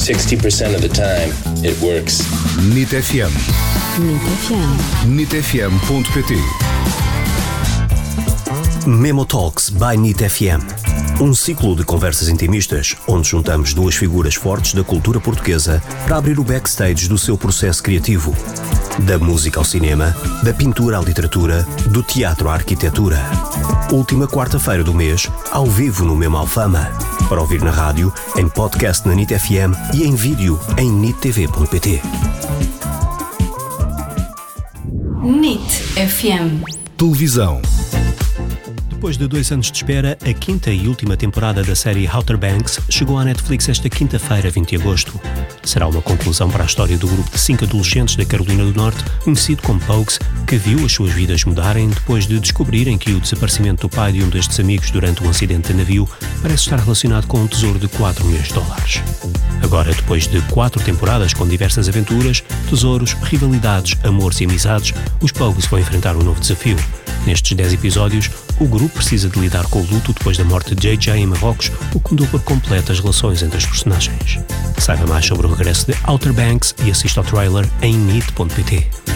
60% of the time, it works. NIT FM. NIT FM. NITfm.pt. Memo Talks by NIT FM. Um ciclo de conversas intimistas, onde juntamos duas figuras fortes da cultura portuguesa para abrir o backstage do seu processo criativo. Da música ao cinema, da pintura à literatura, do teatro à arquitetura. Última quarta-feira do mês, ao vivo no Memo Alfama. Para ouvir na rádio, em podcast na NIT FM e em vídeo em nittv.pt. NIT FM. Televisão. Depois de 2 anos de espera, a quinta e última temporada da série Outer Banks chegou à Netflix esta quinta-feira, 20 de agosto. Será uma conclusão para a história do grupo de 5 adolescentes da Carolina do Norte, conhecido como Pogues, que viu as suas vidas mudarem depois de descobrirem que o desaparecimento do pai de um destes amigos durante um acidente de navio parece estar relacionado com um tesouro de $4 milhões. Agora, depois de 4 temporadas com diversas aventuras, tesouros, rivalidades, amores e amizades, os Pogues vão enfrentar um novo desafio. Nestes 10 episódios, o grupo precisa de lidar com o luto depois da morte de JJ em Marrocos, o que mudou por completo as relações entre os personagens. Saiba mais sobre o regresso de Outer Banks e assista ao trailer em nit.pt.